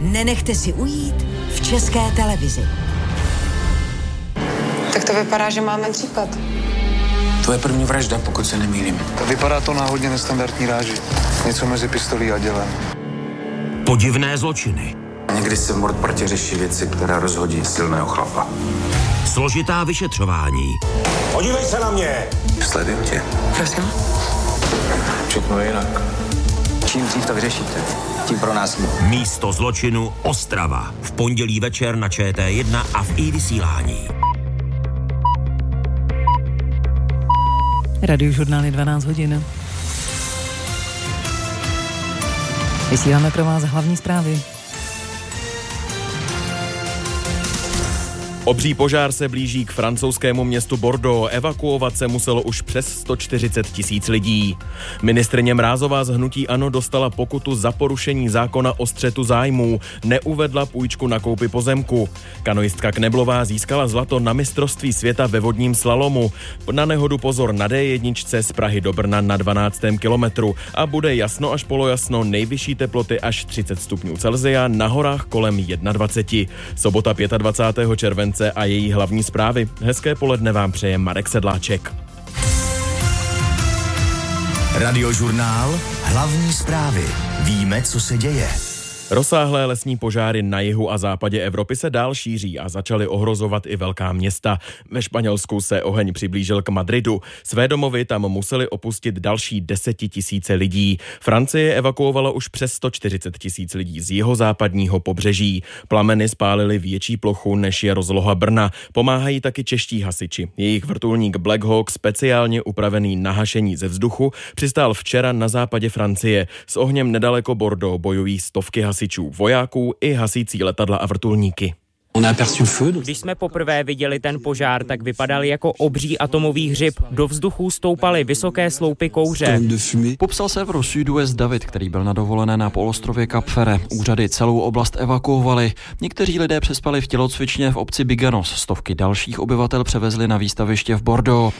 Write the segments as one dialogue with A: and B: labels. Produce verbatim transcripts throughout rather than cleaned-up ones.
A: nenechte si ujít v České televizi.
B: Tak to vypadá, že máme případ.
C: To je první vražda, pokud se nemýlím.
D: Vypadá to na hodně nestandardní ráži. Něco mezi pistolí a dělem.
E: Podivné zločiny.
C: Někdy se v mordpartě řeší věci, které rozhodí silného chlapa.
E: Složitá vyšetřování.
F: Podívej se na mě!
C: Sleduju tě.
B: Prosím?
C: Všechno je jinak. Čím dřív to vyřešíte, tím pro nás líp.
E: Místo zločinu Ostrava. V pondělí večer na Č T jedna a v iVysílání.
G: Radiožurnály dvanáct hodin. Vysíláme pro vás hlavní zprávy.
H: Obří požár se blíží k francouzskému městu Bordeaux. Evakuovat se muselo už přes sto čtyřicet tisíc lidí. Ministryně Mrázová z hnutí ANO dostala pokutu za porušení zákona o střetu zájmů. Neuvedla půjčku na koupi pozemku. Kanoistka Kneblová získala zlato na mistrovství světa ve vodním slalomu. Na nehodu pozor na D jedna z Prahy do Brna na dvanáctém kilometru. A bude jasno až polojasno, nejvyšší teploty až třicet stupňů Celsia, na horách kolem dvacet jedna. Sobota dvacátého pátého července a její hlavní zprávy. Hezké poledne vám přeje Marek Sedláček.
E: Radiožurnál Hlavní zprávy. Víme, co se děje.
H: Rozsáhlé lesní požáry na jihu a západě Evropy se dál šíří a začaly ohrozovat i velká města. Ve Španělsku se oheň přiblížil k Madridu. Své domovy tam museli opustit další desetitisíce lidí. Francie evakuovala už přes sto čtyřicet tisíc lidí z jihozápadního pobřeží. Plameny spálily větší plochu, než je rozloha Brna. Pomáhají taky čeští hasiči. Jejich vrtulník Black Hawk, speciálně upravený na hašení ze vzduchu, přistál včera na západě Francie. S ohněm nedaleko Bordeaux bojují stovky hasičů. hasičů, vojáků i hasící letadla a vrtulníky.
I: Když jsme poprvé viděli ten požár, tak vypadal jako obří atomový hřib. Do vzduchu stoupaly vysoké sloupy kouře.
J: Popsal serveru Sud-Ouest David, který byl na dovolené na poloostrově Cap Ferret. Úřady celou oblast evakuovali. Někteří lidé přespali v tělocvičně v obci Biganos. Stovky dalších obyvatel převezli na výstaviště v Bordeaux.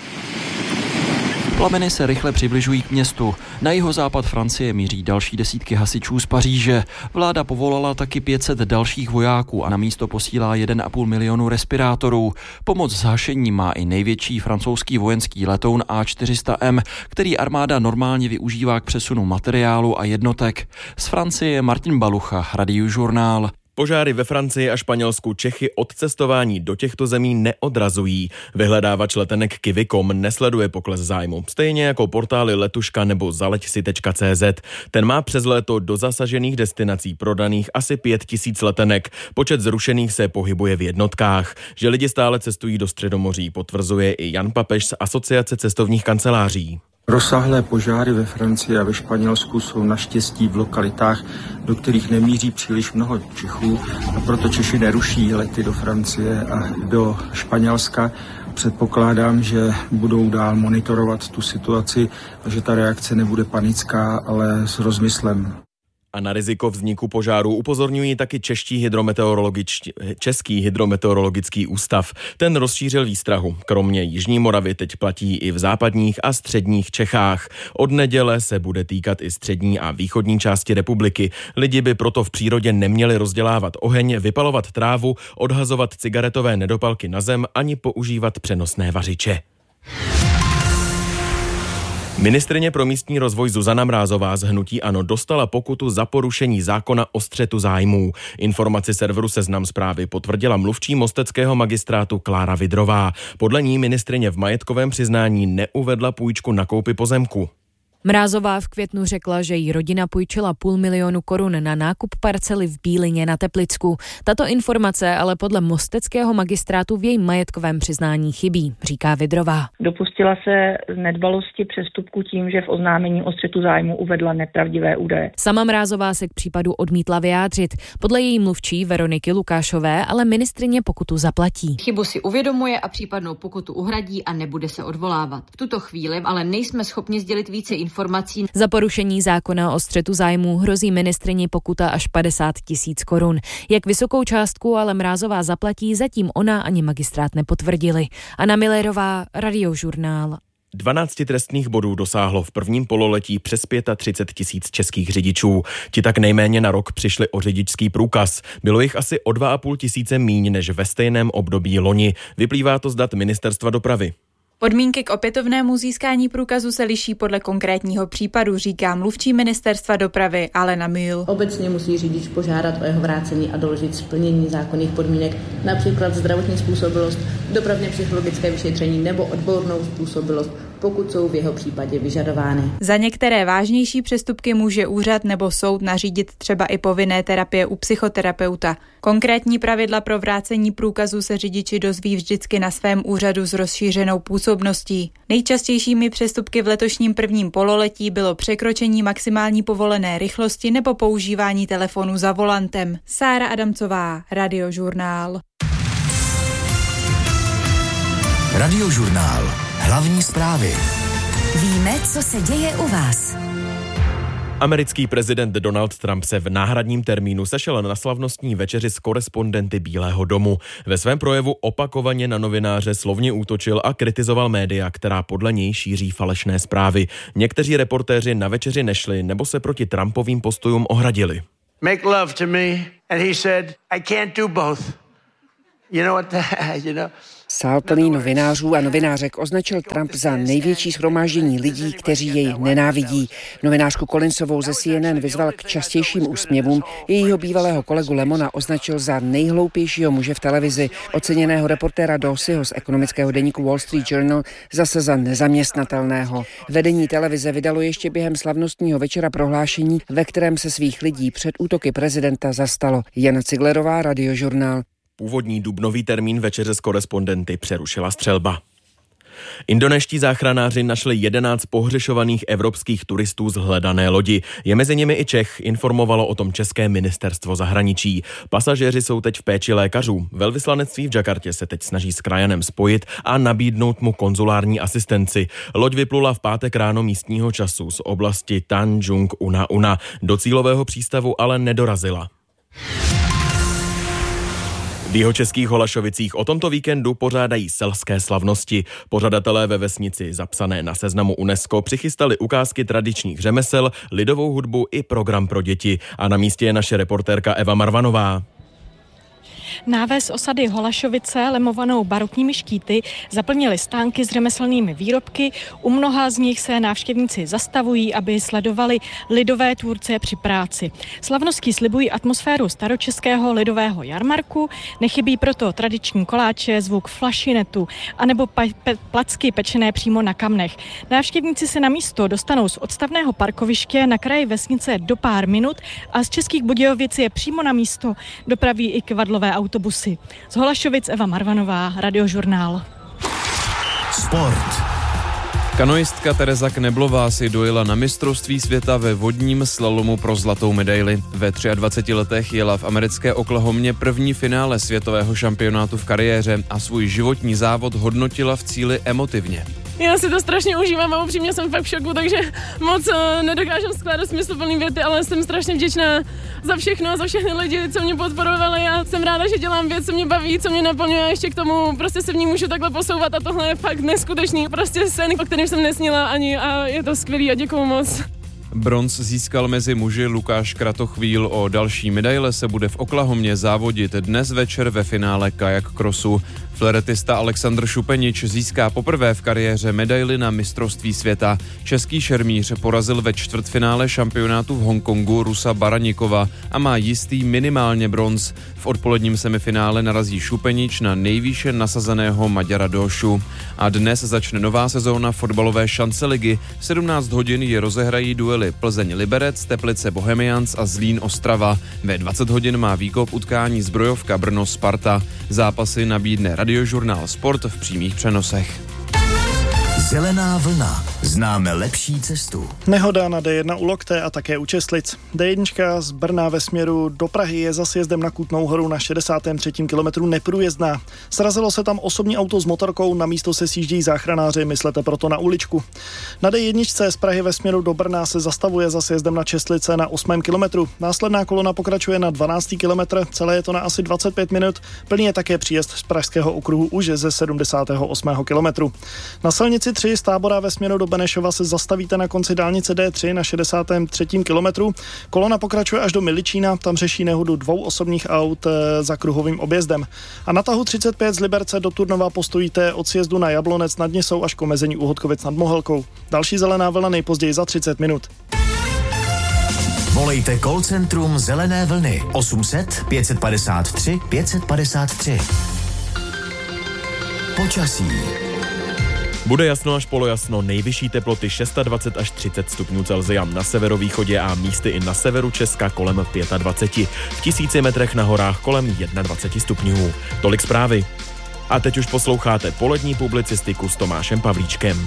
J: Plameny se rychle přibližují k městu. Na jihozápad Francie míří další desítky hasičů z Paříže. Vláda povolala taky pět set dalších vojáků a na místo posílá jeden a půl milionu respirátorů. Pomoc s hašením má i největší francouzský vojenský letoun A čtyři sta M, který armáda normálně využívá k přesunu materiálu a jednotek. Z Francie je Martin Balucha, Radiožurnál.
H: Požáry ve Francii a Španělsku Čechy od cestování do těchto zemí neodrazují. Vyhledávač letenek Kiwi tečka com nesleduje pokles zájmu, stejně jako portály Letuška nebo zaleť si tečka cé zet. Ten má přes léto do zasažených destinací prodaných asi pět tisíc letenek. Počet zrušených se pohybuje v jednotkách. Že lidi stále cestují do Středomoří, potvrzuje i Jan Papež z Asociace cestovních kanceláří.
K: Rozsáhlé požáry ve Francii a ve Španělsku jsou naštěstí v lokalitách, do kterých nemíří příliš mnoho Čechů, a proto Češi neruší lety do Francie a do Španělska. Předpokládám, že budou dál monitorovat tu situaci a že ta reakce nebude panická, ale s rozmyslem.
H: A na riziko vzniku požáru upozorňují taky čeští hydrometeorologičtí, Český hydrometeorologický ústav. Ten rozšířil výstrahu. Kromě Jižní Moravy teď platí i v západních a středních Čechách. Od neděle se bude týkat i střední a východní části republiky. Lidi by proto v přírodě neměli rozdělávat oheň, vypalovat trávu, odhazovat cigaretové nedopalky na zem ani používat přenosné vařiče. Ministryně pro místní rozvoj Zuzana Mrázová z hnutí ANO dostala pokutu za porušení zákona o střetu zájmů. Informaci serveru Seznam Zprávy potvrdila mluvčí mosteckého magistrátu Klára Vidrová. Podle ní ministryně v majetkovém přiznání neuvedla půjčku na koupi pozemku.
L: Mrázová v květnu řekla, že jí rodina půjčila půl milionu korun na nákup parcely v Bílině na Teplicku. Tato informace ale podle mosteckého magistrátu v jejím majetkovém přiznání chybí, říká Vidrová.
M: Dopustila se z nedbalosti přestupku tím, že v oznámení o střetu zájmu uvedla nepravdivé údaje.
L: Sama Mrázová se k případu odmítla vyjádřit. Podle její mluvčí Veroniky Lukášové ale ministryně pokutu zaplatí.
N: Chybu si uvědomuje a případnou pokutu uhradí a nebude se odvolávat. V tuto chvíli ale nejsme schopni sdělit více informací. Informací.
L: Za porušení zákona o střetu zájmů hrozí ministryni pokuta až padesát tisíc korun. Jak vysokou částku ale Mrázová zaplatí, zatím ona ani magistrát nepotvrdili. Anna Millerová, Radiožurnál.
H: dvanáct trestných bodů dosáhlo v prvním pololetí přes třicet pět tisíc českých řidičů. Ti tak nejméně na rok přišli o řidičský průkaz. Bylo jich asi o dva a půl tisíce míň než ve stejném období loni. Vyplývá to z dat Ministerstva dopravy.
O: Podmínky k opětovnému získání průkazu se liší podle konkrétního případu, říká mluvčí Ministerstva dopravy Alena Mühl.
P: Obecně musí řidič požádat o jeho vrácení a doložit splnění zákonných podmínek, například zdravotní způsobilost, dopravně psychologické vyšetření nebo odbornou způsobilost, pokud jsou v jeho případě vyžadovány.
O: Za některé vážnější přestupky může úřad nebo soud nařídit třeba i povinné terapie u psychoterapeuta. Konkrétní pravidla pro vrácení průkazu se řidiči dozví vždycky na svém úřadu s rozšířenou působností. Nejčastějšími přestupky v letošním prvním pololetí bylo překročení maximální povolené rychlosti nebo používání telefonu za volantem. Sára Adamcová, Radiožurnál.
A: Radiožurnál. Hlavní zprávy. Víme, co se děje u vás.
H: Americký prezident Donald Trump se v náhradním termínu sešel na slavnostní večeři s korespondenty Bílého domu. Ve svém projevu opakovaně na novináře slovně útočil a kritizoval média, která podle něj šíří falešné zprávy. Někteří reportéři na večeři nešli nebo se proti Trumpovým postojům ohradili.
Q: Make love to me and he said I can't do both. You know what that, you know?
R: Sál plný novinářů a novinářek označil Trump za největší shromáždění lidí, kteří jej nenávidí. Novinářku Collinsovou ze C N N vyzval k častějším úsměvům, jejího bývalého kolegu Lemona označil za nejhloupějšího muže v televizi, oceněného reportéra Dorseyho z ekonomického deníku Wall Street Journal zase za nezaměstnatelného. Vedení televize vydalo ještě během slavnostního večera prohlášení, ve kterém se svých lidí před útoky prezidenta zastalo. Jana Ciglerová, Radiožurnál.
H: Původní dubnový termín večeře s korespondenty přerušila střelba. Indonéští záchranáři našli jedenáct pohřešovaných evropských turistů z hledané lodi. Je mezi nimi i Čech, informovalo o tom české ministerstvo zahraničí. Pasažéři jsou teď v péči lékařů. Velvyslanectví v Jakartě se teď snaží s krajanem spojit a nabídnout mu konzulární asistenci. Loď vyplula v pátek ráno místního času z oblasti Tanjung Una Una. Do cílového přístavu ale nedorazila. V jihočeských Holašovicích o tomto víkendu pořádají selské slavnosti. Pořadatelé ve vesnici, zapsané na seznamu UNESCO, přichystali ukázky tradičních řemesel, lidovou hudbu i program pro děti. A na místě je naše reportérka Eva Marvanová.
S: Náves osady Holašovice, lemovanou barokními štíty, zaplnili stánky s řemeslnými výrobky. U mnoha z nich se návštěvníci zastavují, aby sledovali lidové tvůrce při práci. Slavnosti slibují atmosféru staročeského lidového jarmarku, nechybí proto tradiční koláče, zvuk flašinetu anebo pa- pe- placky pečené přímo na kamnech. Návštěvníci se na místo dostanou z odstavného parkoviště na kraji vesnice do pár minut a z Českých Budějovic je přímo na místo dopraví i kvadlové autobusy. Z Holašovic Eva Marvanová, Radiožurnál.
A: Sport.
T: Kanoistka Tereza Kneblová si dojela na mistrovství světa ve vodním slalomu pro zlatou medaili. Ve dvaceti třech letech jela v americké Oklahomě první finále světového šampionátu v kariéře a svůj životní závod hodnotila v cíli emotivně.
U: Já si to strašně užívám a upřímně jsem fakt v šoku, takže moc uh, nedokážem skládat smysluplný věty, ale jsem strašně vděčná za všechno a za všechny lidi, co mě podporovali. Já jsem ráda, že dělám věc, co mě baví, co mě naplňuje a ještě k tomu prostě se v ní můžu takhle posouvat a tohle je fakt neskutečný, prostě sen, o kterém jsem nesnila ani a je to skvělý a děkuju moc.
T: Bronz získal mezi muži Lukáš Kratochvíl, o další medaile se bude v Oklahomě závodit dnes večer ve finále kajak crossu. Fleretista Alexandr Šupenič získá poprvé v kariéře medaili na mistrovství světa. Český šermíř porazil ve čtvrtfinále šampionátu v Hongkongu Rusa Baranikova a má jistý minimálně bronz. V odpoledním semifinále narazí Šupenič na nejvýše nasazeného Maďara Došu. A dnes začne nová sezóna fotbalové šance ligy. V sedmnáct hodin je rozehrají duely Plzeň Liberec, Teplice Bohemians a Zlín Ostrava. Ve dvacet hodin má výkop utkání Zbrojovka Brno Sparta. Zápasy nabídne Radiožurnál Sport v přímých přenosech.
A: Zelená vlna. Známe lepší cestu.
D: Nehoda na D jedna u Lokté a také u Čestlic. D jedna z Brna ve směru do Prahy je za sjezdem na Kutnou Horu na šedesátém třetím kilometru neprůjezdná. Srazilo se tam osobní auto s motorkou, na místo se sjíždějí záchranáři, myslete proto na uličku. Na D jedna z Prahy ve směru do Brna se zastavuje za sjezdem na Čestlice na osmém kilometru. Následná kolona pokračuje na dvanáctý kilometr, celé je to na asi dvacet pět minut. Plný je také příjezd z Pražského okruhu už ze sedmdesátého osmého kilometru. Na silnici tři z Tábora ve směru do Benešova se zastavíte na konci dálnice D tři na šedesátém třetím kilometru. Kolona pokračuje až do Miličína, tam řeší nehodu dvou osobních aut za kruhovým objezdem. A na tahu třicet pět z Liberce do Turnova postojíte od sjezdu na Jablonec nad Nisou až k omezení u Hodkovic nad Mohelkou. Další zelená vlna nejpozději za třicet minut.
A: Volejte call centrum Zelené vlny osm set pět padesát tři pět padesát tři. Počasí.
H: Bude jasno až polojasno, nejvyšší teploty dvacet šest až třicet stupňů Celsia, na severovýchodě a místy i na severu Česka kolem dvacet pět, v tisíci metrech na horách kolem dvacet jedna stupňů. Tolik zprávy. A teď už posloucháte polední publicistiku s Tomášem Pavlíčkem.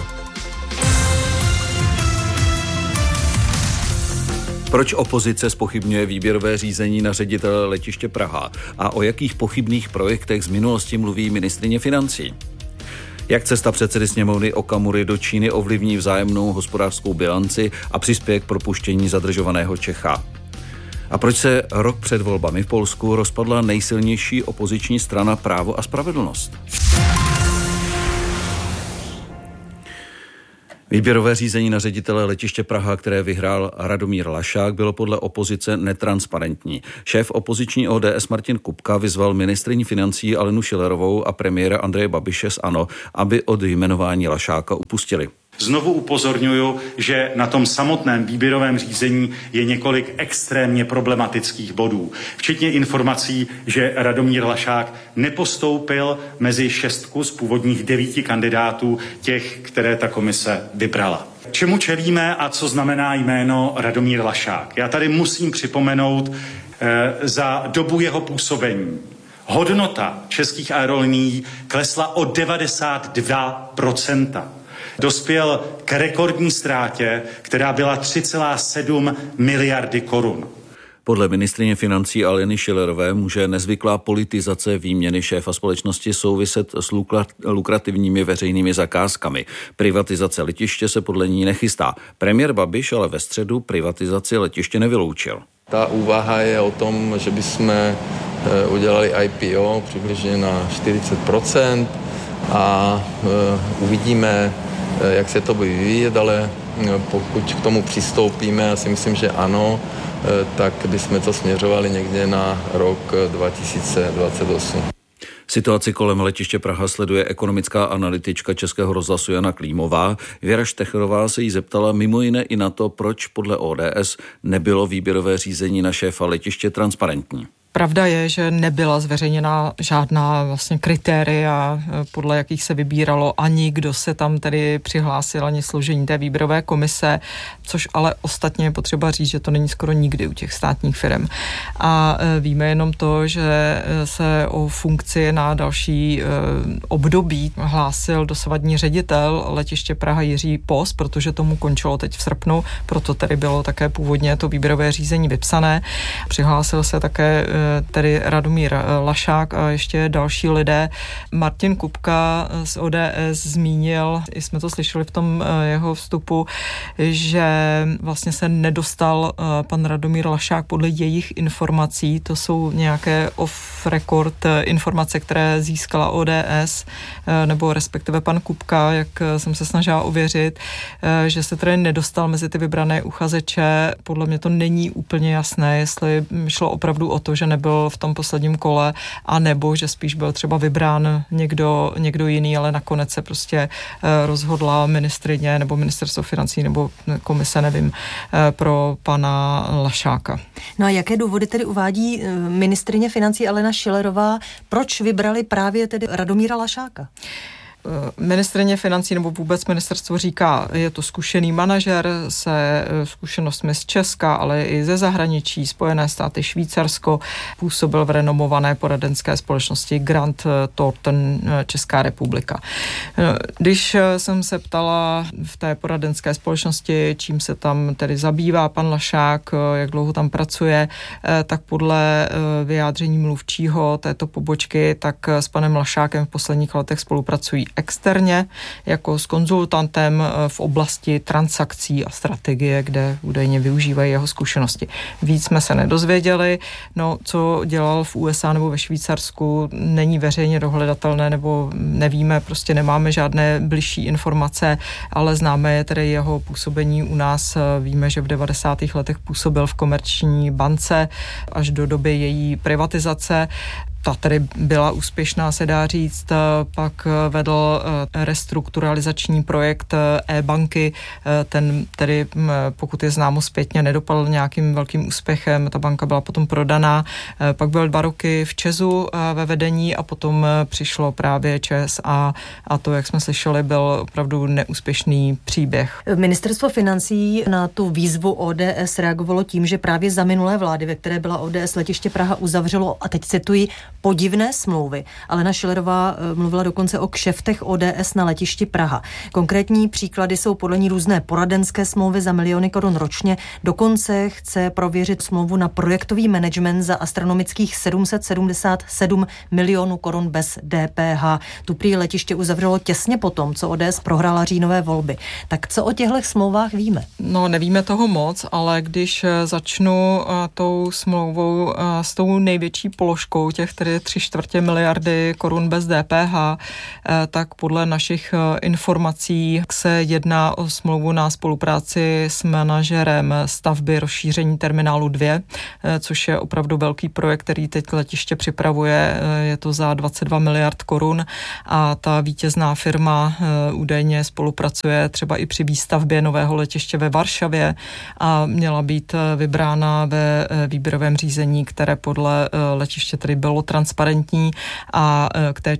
V: Proč opozice zpochybňuje výběrové řízení na ředitele letiště Praha a o jakých pochybných projektech z minulosti mluví ministryně financí? Jak cesta předsedy sněmovny Okamury do Číny ovlivní vzájemnou hospodářskou bilanci a přispěje k propuštění zadržovaného Čecha? A proč se rok před volbami v Polsku rozpadla nejsilnější opoziční strana Právo a spravedlnost? Výběrové řízení na ředitele letiště Praha, které vyhrál Radomír Lašák, bylo podle opozice netransparentní. Šéf opoziční O D S Martin Kupka vyzval ministryni financí Alenu Schillerovou a premiéra Andreje Babiše z ANO, aby od jmenování Lašáka upustili.
W: Znovu upozorňuju, že na tom samotném výběrovém řízení je několik extrémně problematických bodů, včetně informací, že Radomír Lašák nepostoupil mezi šestku z původních devíti kandidátů těch, které ta komise vybrala. Čemu čelíme a co znamená jméno Radomír Lašák? Já tady musím připomenout eh, za dobu jeho působení. Hodnota českých aerolinií klesla o devadesát dva procent. Dospěl k rekordní ztrátě, která byla tři celé sedm miliardy korun.
V: Podle ministryně financí Aleny Schillerové může nezvyklá politizace výměny šéfa společnosti souviset s lukrativními veřejnými zakázkami. Privatizace letiště se podle ní nechystá. Premiér Babiš ale ve středu privatizaci letiště nevyloučil.
X: Ta úvaha je o tom, že bychom udělali I P O přibližně na čtyřicet procent a uvidíme, jak se to bude vyvíjet, ale pokud k tomu přistoupíme, já si myslím, že ano, tak bychom to směřovali někde na rok dva tisíce dvacet osm.
V: Situaci kolem letiště Praha sleduje ekonomická analytička Českého rozhlasu Jana Klímová. Věra Štechrová se jí zeptala mimo jiné i na to, proč podle O D S nebylo výběrové řízení na šéfa letiště transparentní.
Y: Pravda je, že nebyla zveřejněna žádná vlastně kritéria, podle jakých se vybíralo, ani kdo se tam tedy přihlásil, ani složení té výběrové komise, což ale ostatně je potřeba říct, že to není skoro nikdy u těch státních firm. A víme jenom to, že se o funkci na další období hlásil dosavadní ředitel letiště Praha Jiří Pos, protože tomu končilo teď v srpnu, proto tedy bylo také původně to výběrové řízení vypsané. Přihlásil se také tedy Radomír Lašák a ještě další lidé. Martin Kupka z O D S zmínil, i jsme to slyšeli v tom jeho vstupu, že vlastně se nedostal pan Radomír Lašák podle jejich informací, to jsou nějaké off-record informace, které získala O D S, nebo respektive pan Kupka, jak jsem se snažila ověřit, že se tedy nedostal mezi ty vybrané uchazeče. Podle mě to není úplně jasné, jestli šlo opravdu o to, že nebyl v tom posledním kole, a nebo že spíš byl třeba vybrán někdo, někdo jiný, ale nakonec se prostě rozhodla ministryně nebo ministerstvo financí nebo komise, nevím, pro pana Lašáka.
Z: No a jaké důvody tedy uvádí ministryně financí Alena Schillerová, proč vybrali právě tedy Radomíra Lašáka?
Y: Ministryně financí nebo vůbec ministerstvo říká, je to zkušený manažer se zkušenostmi z Česka, ale i ze zahraničí, Spojené státy, Švýcarsko, působil v renomované poradenské společnosti Grant Thornton, Česká republika. Když jsem se ptala v té poradenské společnosti, čím se tam tedy zabývá pan Lašák, jak dlouho tam pracuje, tak podle vyjádření mluvčího této pobočky, tak s panem Lašákem v posledních letech spolupracují externě jako s konzultantem v oblasti transakcí a strategie, kde údajně využívají jeho zkušenosti. Víc jsme se nedozvěděli, no co dělal v U S A nebo ve Švýcarsku, není veřejně dohledatelné, nebo nevíme, prostě nemáme žádné bližší informace, ale známe je tedy jeho působení u nás. Víme, že v devadesátých letech působil v Komerční bance až do doby její privatizace. Ta tedy byla úspěšná, se dá říct, pak vedl restrukturalizační projekt e-banky, ten tedy, pokud je známo zpětně, nedopadl nějakým velkým úspěchem, ta banka byla potom prodaná, pak byl dva roky v Česu ve vedení a potom přišlo právě ČEZ a, a to, jak jsme slyšeli, byl opravdu neúspěšný příběh.
Z: Ministerstvo financí na tu výzvu O D S reagovalo tím, že právě za minulé vlády, ve které byla O D S letiště Praha, uzavřelo, a teď cituji, podivné smlouvy. Alena Schillerová mluvila dokonce o kšeftech O D S na letišti Praha. Konkrétní příklady jsou podle ní různé poradenské smlouvy za miliony korun ročně. Dokonce chce prověřit smlouvu na projektový management za astronomických sedm set sedmdesát sedm milionů korun bez D P H. Tu prý letiště uzavřelo těsně potom, co O D S prohrála říjnové volby. Tak co o těchto smlouvách víme?
Y: No, nevíme toho moc, ale když začnu uh, tou smlouvou uh, s tou největší položkou těch, tedy tři čtvrtě miliardy korun bez D P H, tak podle našich informací se jedná o smlouvu na spolupráci s manažerem stavby rozšíření terminálu dva, což je opravdu velký projekt, který teď letiště připravuje. Je to za dvacet dva miliard korun a ta vítězná firma údajně spolupracuje třeba i při výstavbě nového letiště ve Varšavě a měla být vybrána ve výběrovém řízení, které podle letiště tedy bylo transparentní a k té